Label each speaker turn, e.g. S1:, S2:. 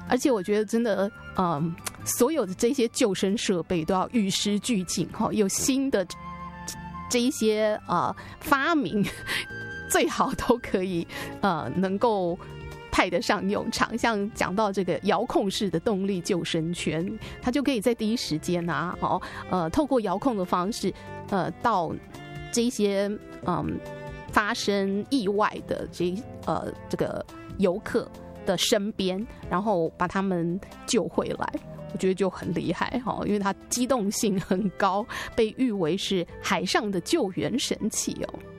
S1: 而且我觉得真的，所有的这些救生设备都要与时俱进，有新的这一些发明，最好都可以能够派得上用场。像讲到这个遥控式的动力救生圈，它就可以在第一时间透过遥控的方式，到这些发生意外的这个游客的身边，然后把他们救回来。我觉得就很厉害，因为它机动性很高，被誉为是海上的救援神器哦。